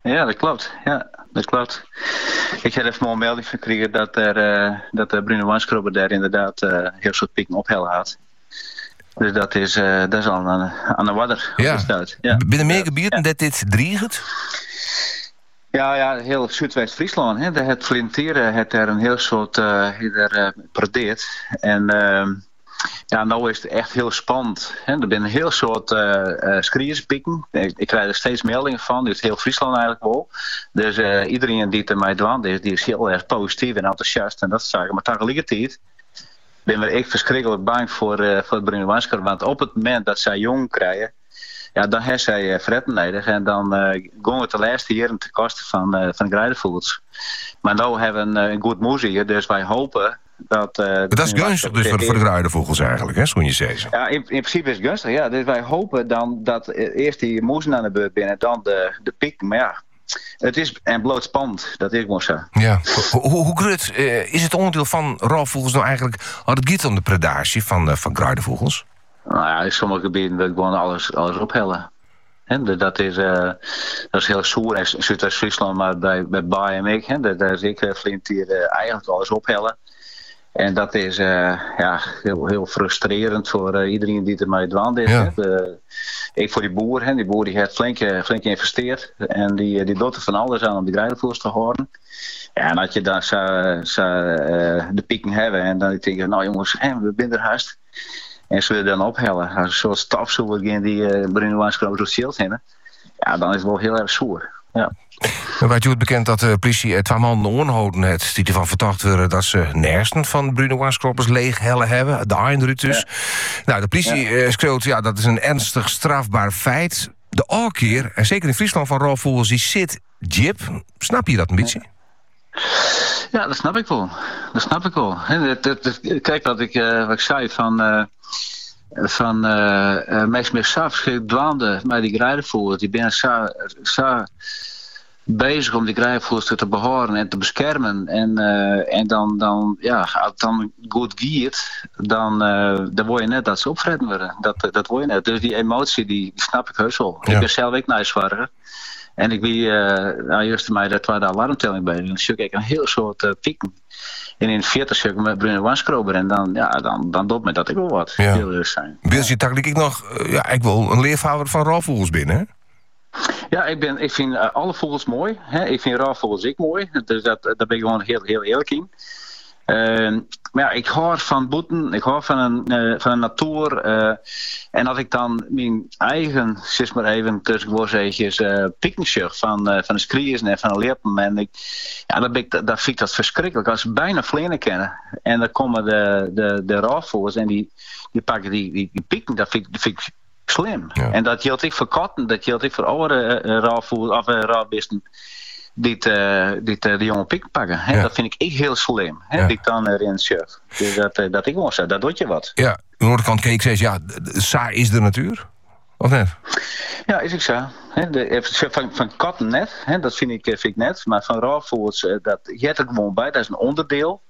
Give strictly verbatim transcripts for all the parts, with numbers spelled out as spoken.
Ja, dat klopt. Ja, dat klopt. Ik heb even een melding gekregen dat, er, uh, dat de Bruno Wanskrober daar inderdaad uh, heel soort pieken ophellen had. Dus dat is, uh, dat is al aan, aan de wadder. Ja. Ja. Binnen meer gebieden ja. dat dit dreigt? Ja, ja, heel Zuidwest-Friesland. Hè. Het Flinteren heeft er een heel soort uh, uh, predeerd. En uh, ja, nou is het echt heel spannend. Hè. Er zijn een heel soort uh, uh, skrierspieken. Ik, ik krijg er steeds meldingen van. Dus heel Friesland eigenlijk wel. Dus uh, iedereen die er mij dwaan is, die is heel erg positief en enthousiast. En dat is zaken. Maar tegelijkertijd ben ik verschrikkelijk bang voor, uh, voor het Bruno Wanskrober. Want op het moment dat zij jong krijgen, ja, dan heeft zij uh, fretten nodig. En dan uh, gaan we te laatste jaren ten koste van, uh, van de grijdevoels. Maar nu hebben we een, een goed moes hier. Dus wij hopen dat... Uh, dat is gunstig dus voor, voor de grijdevoegels eigenlijk, hè, zo'n je zeggen. Ja, in, in principe is het gunstig, ja. Dus wij hopen dan dat eerst die moezen aan de beurt binnen, dan de, de piek. Maar ja, het is en bloot spannend, dat is gewoon zo. Ja. Hoe, hoe grut uh, is het onderdeel van roofvogels nou eigenlijk, had het gaat om de predatie van, uh, van grijdevoegels? Nou ja, in sommige gebieden wil ik gewoon alles, alles ophellen. He, dat, is, uh, dat is heel zoer in Zuidwest-Friesland, maar bij, bij Baai en ik, he, daar is ik flint hier uh, eigenlijk alles ophellen. En dat is uh, ja, heel, heel frustrerend voor uh, iedereen die ermee dwaan is. Ja. Uh, ik voor die boer, he, die boer die heeft flink, flink geïnvesteerd en die, die doet er van alles aan om die grijdevoers te houden. Ja, en als je dan zou, zou uh, de pieken hebben en dan denk je, nou jongens, hey, we zijn er haast. En ze willen dan ophellen. Als een soort stafzoeker in die uh, Bruno Wanskrober door het schild hebben. Ja, dan is het wel heel erg zoer. Ja. Dan werd je het bekend dat de politie twee mannen onhouden heeft die ervan verdacht worden dat ze nersten van Bruno Wanskrobers leeg hellen hebben. De eindruk dus. Ja. Nou, de politie ja. schreeuwt, ja, dat is een ernstig strafbaar feit. De alkeer, en zeker in Friesland van roofvogels, die zit jip. Snap je dat een beetje? Ja. Ja, dat snap ik wel. Dat snap ik wel. Kijk wat ik, uh, wat ik zei van... Uh, van uh, uh, meest meer s'avonds dwaande met die grijdevoers. Die zijn zo, zo bezig om die grijdevoers te behouden en te beschermen. En, uh, en dan, dan, ja, als het dan goed gaat, dan, uh, dan word je net dat ze opvreten worden. Dat, dat word je net. Dus die emotie, die, die snap ik heus wel. Ja. Ik ben zelf ook nijsvaardiger. En ik wie, uh, nou, juist mij dat waar de alarmtelling bij. Dan zie ik een heel soort uh, pieken. En in het veertig stuk met Bruno Wanskrober. En dan, ja, dan, dan doet me dat ik wel wat. Ja. Heel erg zijn. Wil je eigenlijk ik nog, uh, ja, ik wil een leervader van roofvogels binnen, hè? Ja, ik, ben, ik vind uh, alle vogels mooi. Hè? Ik vind roofvogels ik mooi. Dus dat, daar ben ik gewoon heel, heel eerlijk in. Uh, maar ja, ik hou van boeten, ik hou van een, uh, van een natuur. Uh, en als ik dan mijn eigen, zeg maar even tussen woordjes, uh, picknick van, uh, van de skriers en van de leerpen. En ik, ja, dan, ben ik, dan vind ik dat verschrikkelijk. Als ze bijna vlenen kennen en dan komen de, de, de roofvogels en die, die pakken die, die, die pieken, dat vind, dat vind ik slim. Ja. En dat geldt ik voor katten, dat geldt ik voor andere uh, roofvogels of uh, roofbeesten. Die, uh, die uh, de jonge pik pakken. Hè? Ja. Dat vind ik echt heel slim. Hè? Ja. Die ik dan erin surf. Dus dat, uh, dat ik gewoon zeg, dat doet je wat. Ja, aan de andere kant, kijk, zeg ja, saai is de natuur. Of net? Ja, is ik zo. Hè? De, van, van katten net, hè? Dat vind ik, vind ik net. Maar van roofvogels, uh, dat je hebt er gewoon bij. Dat is een onderdeel.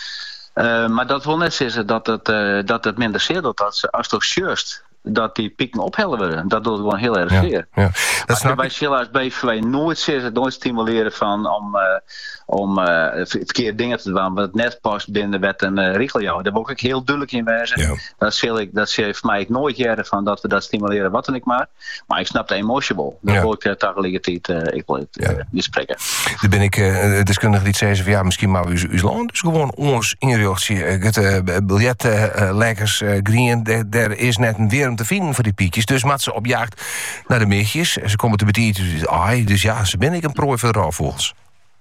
Uh, maar dat wil net zeggen dat het, uh, dat het minder zeer doet als, als het surft. Dat die pieken ophellen worden. Dat doet gewoon heel erg zeer. Ja, ja. Dat snap wij zullen als B V W nooit zitten, nooit stimuleren van om, uh, om uh, verkeerde dingen te doen, wat net past binnen wet en uh, regeljou. Daar wil ik heel duidelijk in wijzen. Ja. Dat zal ik, dat zal voor mij ik nooit jaren van dat we dat stimuleren, wat dan ik maar. Maar ik snap de emotie wel. Dat ja. wil ik uh, tegelijkertijd uh, ik wil het uh, ja. bespreken. Dan ben ik uh, deskundige die zei van ja, misschien maar uw, uw land dus gewoon ons inreactie. Uh, het uh, biljet uh, lekkers uh, green, er is net een weer om te vinden voor die piekjes. Dus maat ze op jacht naar de meertjes. En ze komen te betieten. Dus ja, ze ben ik een prooi voor de roofvogels.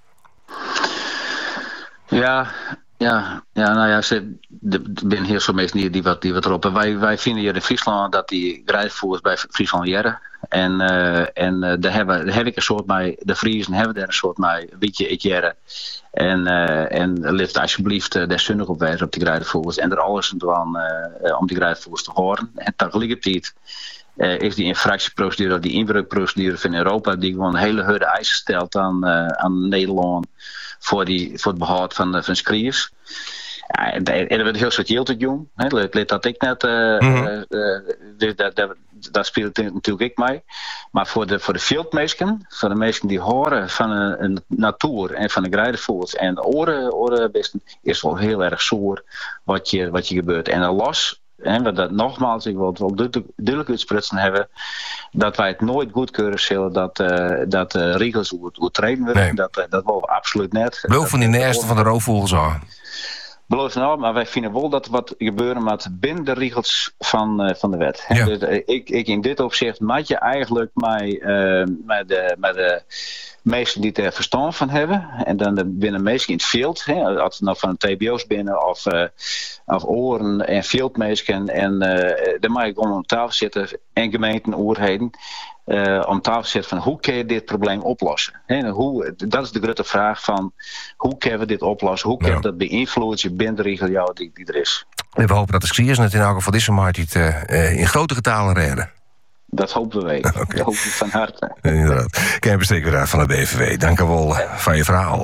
Ja, ja, ja, nou ja, ze ben heel veel mensen die, die, wat, die wat erop. En wij, wij vinden hier in Friesland dat die grijsvoers bij Friesland jaren. En, uh, en uh, daar, hebben, daar heb ik een soort mee, de Friesen hebben daar een soort mee, een beetje het jaren. En, uh, en lift alsjeblieft uh, deskundig op wijzen op die grijsvoers. En er alles aan uh, om die grijsvoers te horen. En tegelijkertijd uh, is die infractieprocedure, die inbreukprocedure van Europa, die gewoon hele harde eisen stelt aan, uh, aan Nederland voor, die, voor het behoud van, uh, van skriers. Ja, en er wordt heel soort te doen. Let dat ik net. Uh, mm-hmm. uh, dat, dat, dat speelt natuurlijk ik mee. Maar voor de, voor de veldmensen, voor de mensen die horen van een, een natuur en van de grijdevoort en oren, orenbesten, is wel heel erg zoer wat je, wat je gebeurt. En dan los. En we dat nogmaals, ik wil het wel duidelijk uitsprutsen hebben, dat wij het nooit goedkeuren zullen dat, uh, dat uh, regels hoe trainen worden. Nee. Dat, uh, dat wil we absoluut net. Beloof van die eerste van de roofvogels aan. Beloof nou, maar wij vinden wel dat er wat gebeuren met binnen de regels van, uh, van de wet. Ja. Dus, uh, ik, ik in dit opzicht maak je eigenlijk met, uh, met, de, met de meesten die er verstand van hebben. En dan de, binnen meesten in het veld. Hè, als het nou van een T B O's binnen of, uh, of oren en veldmeesten. En uh, dan mag ik gewoon om tafel zitten en gemeenten oorheden. Uh, om tafel zitten van hoe kun je dit probleem oplossen? He, hoe, dat is de grote vraag van hoe kunnen we dit oplossen? Hoe kunnen we ja. dat beïnvloeden binnen de regio die, die er is? En we hopen dat de skiers net in elk geval deze maart niet uh, in grote getalen redden. Dat hopen we. Okay. Dat hopen we van harte. Inderdaad. Ken Besteker van de B V W. Dank u wel ja. voor je verhaal.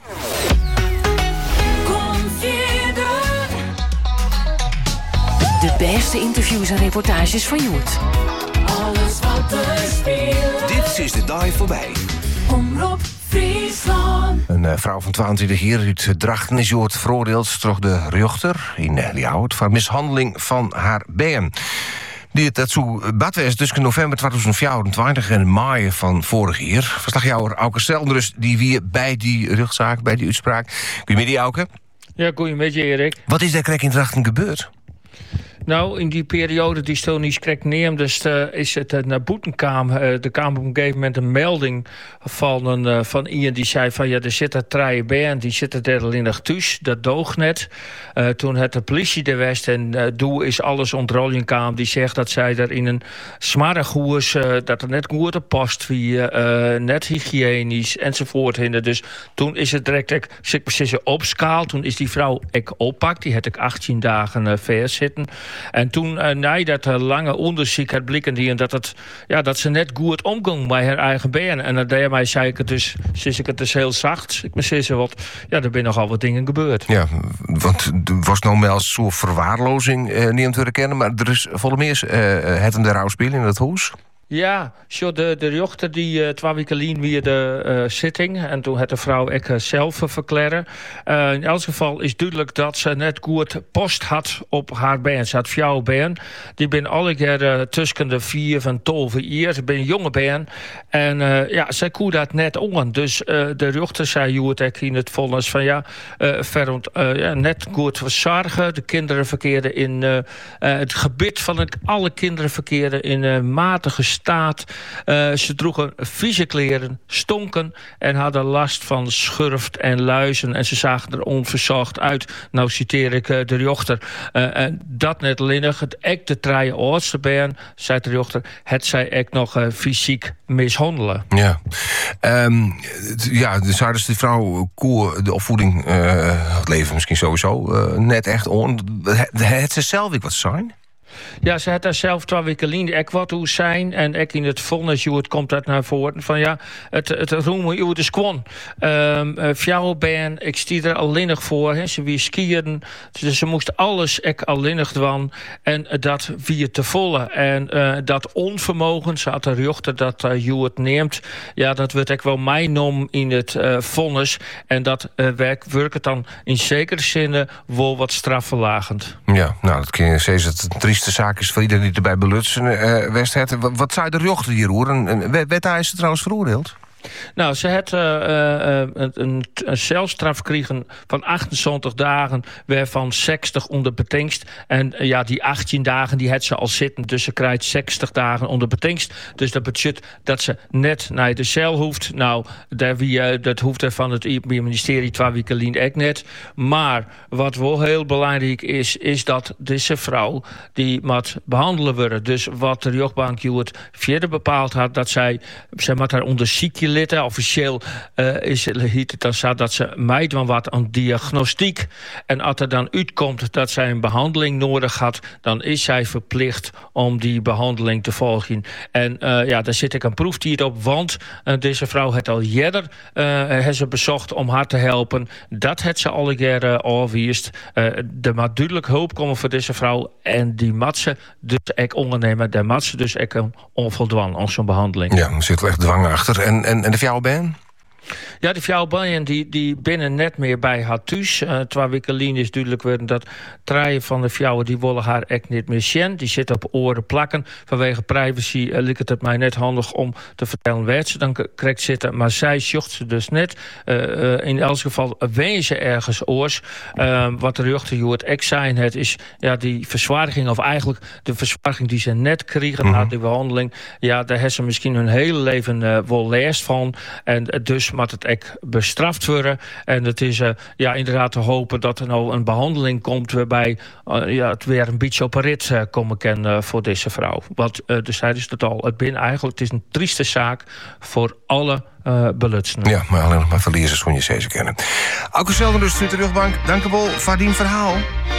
De beste interviews en reportages van Joert. Alles wat er speelt. Dit is de dag voorbij. Omroep Friesland. Een uh, vrouw van tweeëntwintig jaar uit Drachten is Joert veroordeeld door de rechter in uh, Ljouwert voor mishandeling van haar been. Die het dazu badwees tussen november tweeduizend vierentwintig en mei van vorig jaar. Verslagjouwer Auke Stelendrus, die weer bij die rechtszaak, bij die uitspraak. Goedemiddag, Auke. Ja, goedemiddag, Erik. Wat is daar krek in Drachten gebeurd? Nou, in die periode die stil niet krek neemt, dus uh, is het uh, naar boeten kwam. Uh, er kwam op een gegeven moment een melding van, een, uh, van iemand die zei van ja, er zit een treie band, die zit er alleen nog thuis, dat doog net. Uh, toen het de politie er was en uh, doe is alles ontrolling kwam, die zegt dat zij er in een smarrig hoes, uh, dat er net goed op past wie, uh, net hygiënisch enzovoort hinder. Dus toen is het direct, ik zeg precies opschaald. Toen is die vrouw ik oppakt, die had ik achttien dagen uh, vers zitten. En toen, uh, na dat uh, lange onderzoek had blikken die en dat, het, ja, dat ze net goed omging bij haar eigen been. En uh, daarmee zei ik het dus, zei ik het dus heel zacht. Ik me zei wat, ja, er zijn nogal wat dingen gebeurd. Ja, want er was nou wel een soort verwaarlozing uh, niet te herkennen, maar er is volgens mij uh, het hem de rouw spelen in het huis. Ja, zo de, de rechter die uh, twee weken lien weer de uh, zitting. En toen had de vrouw ik uh, zelf uh, verklaren. Uh, in elk geval is duidelijk dat ze net goed post had op haar been. Ze had vier been. Die ben alle keer uh, tussen de vier van twaalf jaar. Ze ben een jonge been. En uh, ja, zij kon dat net om. Dus uh, de rechter zei Joert ik in het vonnis van ja, uh, veront, uh, ja, net goed verzorgen. De kinderen verkeerden in uh, uh, het gebied van het, alle kinderen verkeerden in uh, matige staat. Uh, ze droegen vieze kleren, stonken en hadden last van schurft en luizen. En ze zagen er onverzorgd uit. Nou citeer ik uh, de rechter. Uh, en dat net linnig. Het ek de treie oudste been, zei de rechter. Het zei ik nog uh, fysiek mishandelen. Ja. Um, ja, dus hadden ze die vrouw koer de opvoeding, uh, het leven misschien sowieso, uh, net echt on. Het ze zelf ik wat zijn? Ja, ze had daar zelf twee weken lien. Ik wat hoe zijn en ik in het vonnis, Joert komt dat naar voren van ja, het het roemen Joert is kwon. Um, uh, Fjouw ben, ik stier er alleenig voor. He. Ze wie skiën, dus ze moest alles ik alleenig doen en uh, dat wie te volle en uh, dat onvermogen, ze had de rechter dat uh, Joert neemt. Ja, dat wordt ik wel mijn nom in het uh, vonnis en dat uh, werk werkt dan in zekere zin wel wat strafverlagend. Ja, nou dat kun je zeggen dat het een trieste zaak is voor iedereen die erbij belutsen uh, West het. Wat, wat zei de rechter hier hoor? Werd hij ze trouwens veroordeeld? Nou, ze had uh, uh, een, een celstraf gekregen van achtenzeventig dagen, waarvan zestig onder betingst. En uh, ja, die achttien dagen die had ze al zitten, dus ze krijgt zestig dagen onder betingst. Dus dat betekent dat ze net naar de cel hoeft. Nou, daar wie, uh, dat hoeft er van het ministerie twee weken lien ook net. Maar wat wel heel belangrijk is, is dat deze vrouw die moet behandelen worden. Dus wat de rechtbank Joert verder bepaald had, dat zij, zij moet haar onder ziekje litten. Officieel uh, is het dan zo dat ze meedoen wat aan diagnostiek. En als er dan uitkomt dat zij een behandeling nodig had, dan is zij verplicht om die behandeling te volgen. En uh, ja, daar zit ik een proeftijd op, want uh, deze vrouw heeft al eerder uh, heeft ze bezocht om haar te helpen. Dat heeft ze al een keer uh, afgeweest. Uh, er moet duidelijk hulp komen voor deze vrouw. En die moet ze dus ook ondernemen. Daar moet ze dus ook een onvoldwan aan zo'n behandeling. Ja, er zit echt dwang achter. En, en, en de vrouw ben? Ja, die vrouw Bijen die, die binnen net meer bij haar thuis. Uh, Terwijl Wikkelien is duidelijk worden dat draaien van de vrouwen die willen haar echt niet meer zien. Die zit op oren plakken. Vanwege privacy uh, lijkt het mij net handig om te vertellen waar ze dan correct zitten. Maar zij zocht ze dus net. Uh, uh, in elk geval ween ze ergens oors. Uh, wat de rechter Joert ek zijn het is ja, die verzwaring, of eigenlijk de verzwaring die ze net kregen mm-hmm. na die behandeling. Ja, daar hebben ze misschien hun hele leven uh, wel last van. En uh, dus moet het echt bestraft worden. En het is uh, ja, inderdaad te hopen dat er nou een behandeling komt waarbij uh, ja, het weer een beetje op een rit uh, komen kan uh, voor deze vrouw. Want uh, dus zei het al, het bin eigenlijk, het is een trieste zaak voor alle uh, belutsenden. Ja, maar alleen nog maar verliezers van je zezen kennen. Auke Selden dus, de terugbank. Dank u wel voor die verhaal.